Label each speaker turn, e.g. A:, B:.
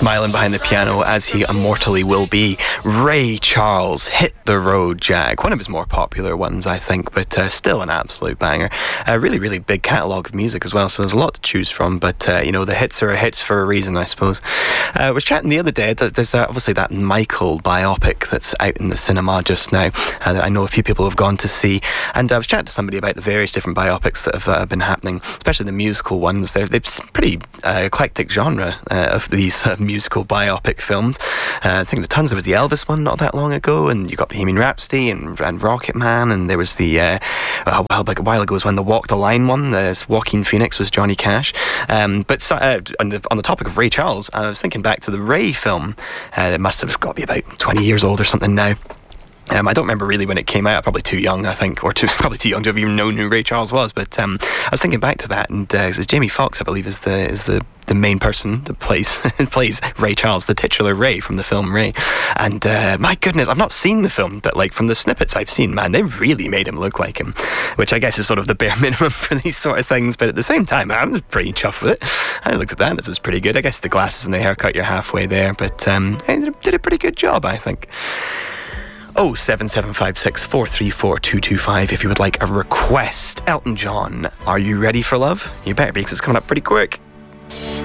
A: Smiling behind the piano as he immortally will be. Ray Charles, Hit the Road Jack. One of his more popular ones, I think, but still an absolute banger. A really, really big catalogue of music as well, so there's a lot to choose from, but, the hits are hits for a reason, I suppose. I was chatting the other day that there's obviously that Michael biopic that's out in the cinema just now that I know a few people have gone to see, and I was chatting to somebody about the various different biopics that have been happening, especially the musical ones. They're pretty eclectic genre of these musical biopic films. I think the tons. There was the Elvis one not that long ago, and you got Bohemian Rhapsody and Rocket Man, and there was the a while ago was when the Walk the Line one. Joaquin Phoenix was Johnny Cash. But on the topic of Ray Charles, I was thinking back to the Ray film. It must have got to be about 20 years old or something now. I don't remember really when it came out. Probably too young, I think, or probably too young to have even known who Ray Charles was. But I was thinking back to that, and it's Jamie Foxx, I believe, is the main person that plays Ray Charles, the titular Ray from the film Ray. And my goodness, I've not seen the film, but like from the snippets I've seen, man, they really made him look like him, which I guess is sort of the bare minimum for these sort of things. But at the same time, I'm pretty chuffed with it. I looked at that, and it was pretty good. I guess the glasses and the haircut, you're halfway there, but they did a pretty good job, I think. 07756 434 225 if you would like a request. Elton John, Are You Ready for Love? You better be, because it's coming up pretty quick.